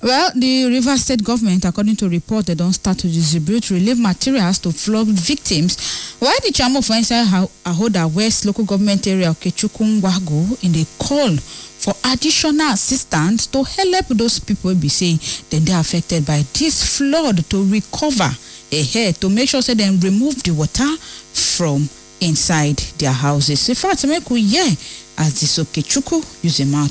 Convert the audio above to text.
Well, the Rivers State government, according to report, they don't start to distribute relief materials to flood victims. While the chairman of inside Ahoda West local government area of Kechukungwagu in a call for additional assistance to help those people be saying then they are affected by this flood to recover ahead to make sure that they remove the water from inside their houses. In fact, make we hear as this Okechukwu use a mouth